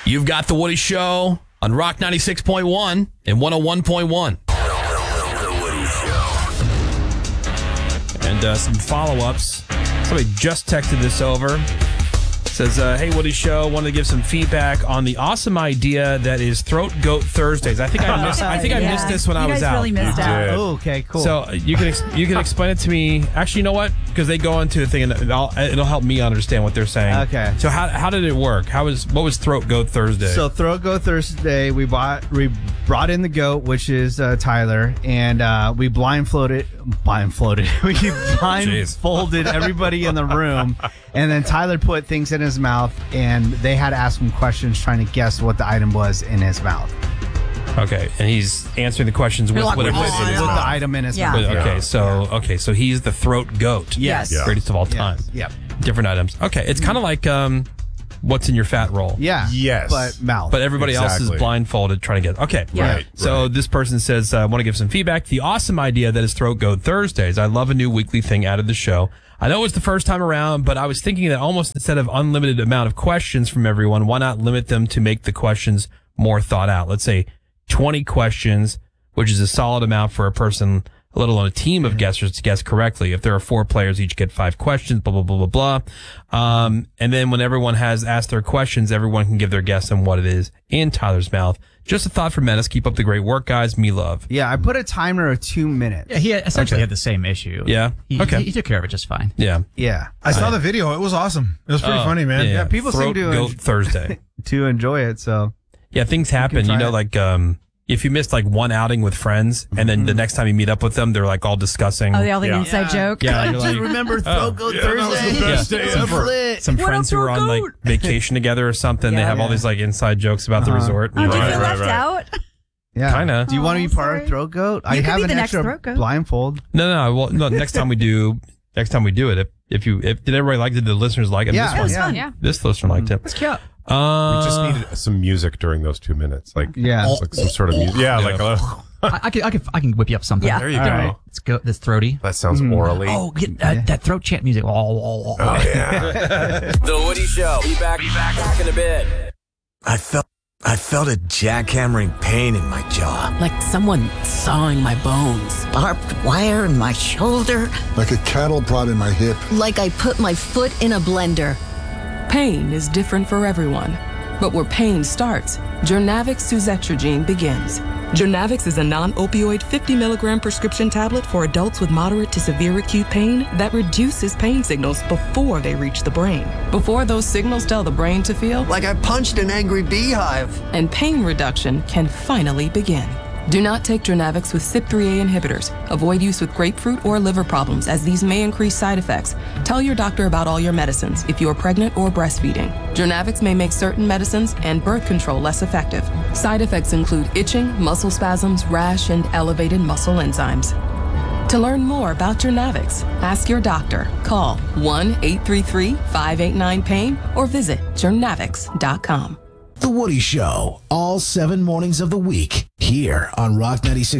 You've got The Woody Show on Rock 96.1 and 101.1. The Woody Show. And some follow-ups. Somebody just texted this over. Says, hey, Woody Show, wanted to give some feedback on the awesome idea that is Throat Goat Thursdays. I think I missed this when I was out. You guys really missed out. Oh, okay, cool. So you can explain it to me. Actually, you know what? Because they go into the thing, and it'll help me understand what they're saying. Okay. So how did it work? What was Throat Goat Thursday? So Throat Goat Thursday, we brought in the goat, which is Tyler, and we blindfolded. We blindfolded everybody in the room, and then Tyler put things in his mouth, and they had to ask him questions trying to guess what the item was in his mouth. Okay, and he's answering the questions with what it was in his With mouth. the item in his Yeah. mouth. Okay, so he's the Throat Goat. Yes. Yeah. Greatest of all time. Yep. Different items. Okay, it's kind of like what's in your fat roll. Yeah. Yes. But mouth. But everybody else is Exactly. blindfolded trying to get. Okay. Yeah. Right. So this person says, I want to give some feedback. The awesome idea that is Throat Goat Thursdays. I love a new weekly thing out of the show. I know it's the first time around, but I was thinking that almost instead of unlimited amount of questions from everyone, why not limit them to make the questions more thought out? Let's say 20 questions, which is a solid amount for a person, let alone a team of guessers to guess correctly. If there are 4 players, each get 5 questions, blah, blah, blah, blah, blah. And then when everyone has asked their questions, everyone can give their guess on what it is in Tyler's mouth. Just a thought for Menace. Keep up the great work, guys. Me love. Yeah, I put a timer of 2 minutes. Yeah, he essentially had the same issue. Yeah? He, Okay. he took care of it just fine. Yeah. Yeah. I saw the video. It was awesome. It was pretty funny, man. Yeah, people seem Throat to Goat Thursday. to enjoy it, so. Yeah, things happen. try You know, it. like if you missed like one outing with friends, and then the next time you meet up with them, they're like all discussing. Oh, the inside joke? Yeah, you're like, remember Throat Goat that was the best day ever. some friends who were on like vacation together or something. They have all these like inside jokes about the resort. Oh, And do you you're feel like, left out? Yeah. Kinda. Do you want to be part sorry. of Throat Goat? I could have be an the next extra Throat Goat. blindfold. No. Well, no. Next time we do it. If did everybody like it? Did the listeners like it? Yeah, This one, yeah. Fun, yeah. this listener liked it. That's cute. We just needed some music during those 2 minutes, like like some sort of music. Yeah, like I can whip you up something. Yeah. there you All go. right. Let's go. This throaty. That sounds orally. Oh, get that throat chant music. Oh, yeah. The Woody Show. Be back in a bit. I felt a jackhammering pain in my jaw. Like someone sawing my bones. Barbed wire in my shoulder. Like a cattle prod in my hip. Like I put my foot in a blender. Pain is different for everyone. But where pain starts, Jernavix suzetrigine begins. Jernavix is a non-opioid 50 milligram prescription tablet for adults with moderate to severe acute pain that reduces pain signals before they reach the brain. Before those signals tell the brain to feel, Like I punched an angry beehive. and pain reduction can finally begin. Do not take Jernavix with CYP3A inhibitors. Avoid use with grapefruit or liver problems, as these may increase side effects. Tell your doctor about all your medicines if you are pregnant or breastfeeding. Jernavix may make certain medicines and birth control less effective. Side effects include itching, muscle spasms, rash, and elevated muscle enzymes. To learn more about Jernavix, ask your doctor. Call 1-833-589-PAIN or visit jernavix.com. The Woody Show, all 7 mornings of the week, here on Rock 96.